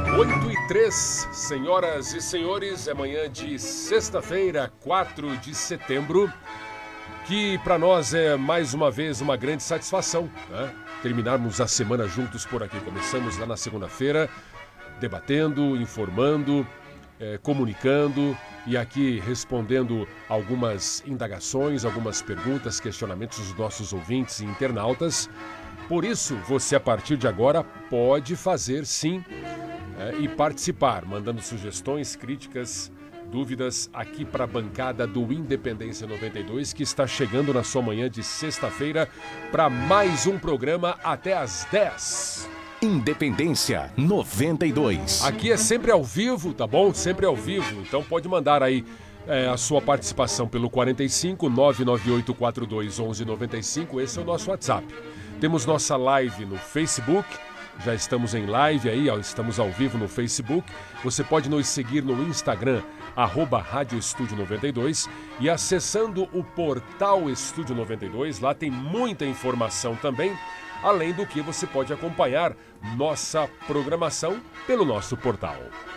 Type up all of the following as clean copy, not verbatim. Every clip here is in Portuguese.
8h03, senhoras e senhores, é manhã de sexta-feira, 4 de setembro, que para nós é mais uma vez uma grande satisfação, né? Terminarmos a semana juntos por aqui. Começamos lá na segunda-feira, debatendo, informando, comunicando e aqui respondendo algumas indagações, algumas perguntas, questionamentos dos nossos ouvintes e internautas. Por isso, você a partir de agora pode fazer sim e participar, mandando sugestões, críticas, dúvidas aqui para a bancada do Independência 92, que está chegando na sua manhã de sexta-feira para mais um programa até às 10. Independência 92. Aqui é sempre ao vivo, tá bom? Sempre ao vivo, então pode mandar aí a sua participação pelo 45 998 42 11 95, esse é o nosso WhatsApp. Temos nossa live no Facebook. Já estamos em live aí, estamos ao vivo no Facebook. Você pode nos seguir no Instagram, @Rádio Estúdio 92. E acessando o portal Estúdio 92, lá tem muita informação também. Além do que você pode acompanhar nossa programação pelo nosso portal.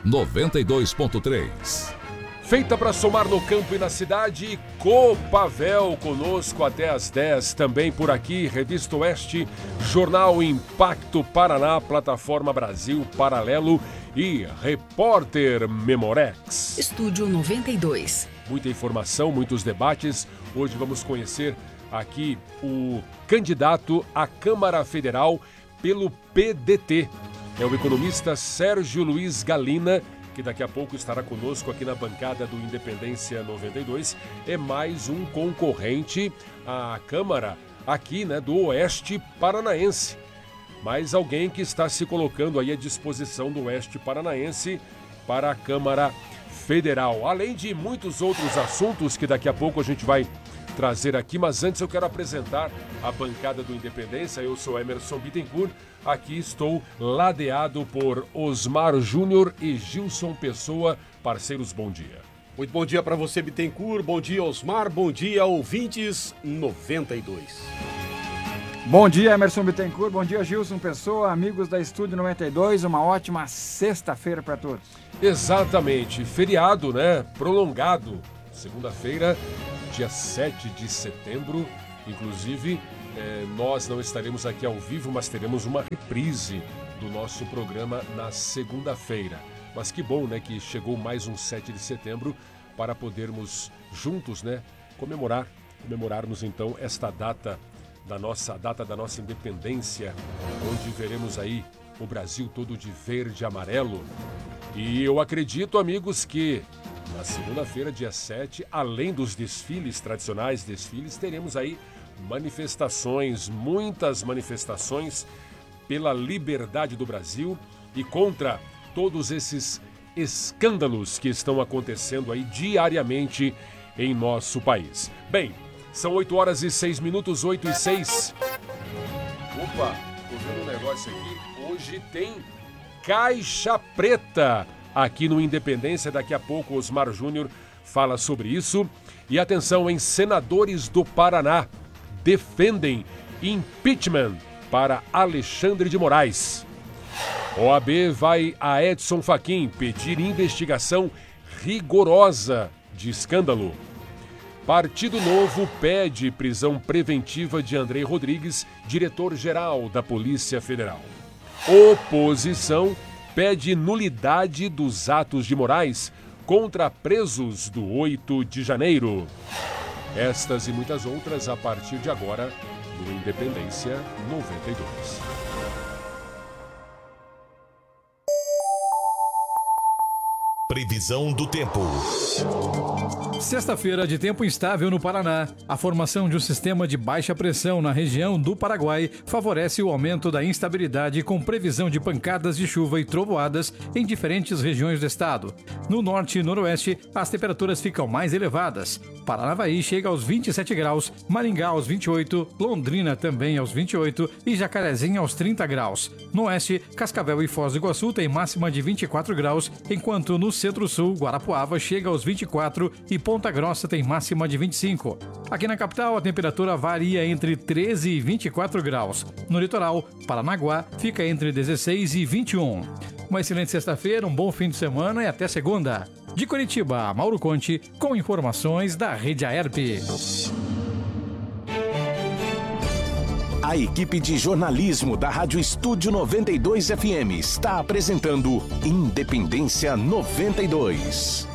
92.3. Feita para somar no campo e na cidade, Copavel conosco até às 10. Também por aqui, Revista Oeste, Jornal Impacto Paraná, Plataforma Brasil Paralelo e Repórter Memorex. Estúdio 92. Muita informação, muitos debates. Hoje vamos conhecer aqui o candidato à Câmara Federal pelo PDT. É o economista Sérgio Luiz Galina, que daqui a pouco estará conosco aqui na bancada do Independência 92. É mais um concorrente à Câmara aqui, né, do Oeste Paranaense. Mais alguém que está se colocando aí à disposição do Oeste Paranaense para a Câmara Federal. Além de muitos outros assuntos que daqui a pouco a gente vai trazer aqui, mas antes eu quero apresentar a bancada do Independência. Eu sou Emerson Bittencourt, aqui estou ladeado por Osmar Júnior e Gilson Pessoa. Parceiros, bom dia. Muito bom dia para você, Bittencourt, bom dia, Osmar, bom dia, ouvintes 92. Bom dia, Emerson Bittencourt, bom dia, Gilson Pessoa, amigos da Estúdio 92, uma ótima sexta-feira para todos. Exatamente, feriado, né, prolongado, segunda-feira, dia 7 de setembro, inclusive nós não estaremos aqui ao vivo, mas teremos uma reprise do nosso programa na segunda-feira. Mas que bom, né, que chegou mais um 7 de setembro para podermos juntos, né, comemorarmos então esta data da nossa independência, onde veremos aí o Brasil todo de verde e amarelo. E eu acredito, amigos, que na segunda-feira, dia 7, além dos tradicionais desfiles, teremos aí manifestações, muitas manifestações pela liberdade do Brasil e contra todos esses escândalos que estão acontecendo aí diariamente em nosso país. Bem, são 8h06, 8h06. Opa, tô vendo um negócio aqui. Hoje tem Caixa Preta aqui no Independência. Daqui a pouco o Osmar Júnior fala sobre isso. E atenção, hein? Senadores do Paraná defendem impeachment para Alexandre de Moraes. OAB vai a Edson Fachin pedir investigação rigorosa de escândalo. Partido Novo pede prisão preventiva de Andrei Rodrigues, diretor-geral da Polícia Federal. Oposição pede nulidade dos atos de Moraes contra presos do 8 de janeiro. Estas e muitas outras a partir de agora no Independência 92. Previsão do tempo. Sexta-feira de tempo instável no Paraná. A formação de um sistema de baixa pressão na região do Paraguai favorece o aumento da instabilidade com previsão de pancadas de chuva e trovoadas em diferentes regiões do estado. No norte e noroeste, as temperaturas ficam mais elevadas. Paranavaí chega aos 27 graus, Maringá aos 28, Londrina também aos 28 e Jacarezinho aos 30 graus. No oeste, Cascavel e Foz do Iguaçu tem máxima de 24 graus, enquanto no centro-sul, Guarapuava chega aos 24 e Ponta Grossa tem máxima de 25. Aqui na capital, a temperatura varia entre 13 e 24 graus. No litoral, Paranaguá fica entre 16 e 21. Uma excelente sexta-feira, um bom fim de semana e até segunda. De Curitiba, Mauro Conte, com informações da Rede Aerp. A equipe de jornalismo da Rádio Estúdio 92 FM está apresentando Independência 92.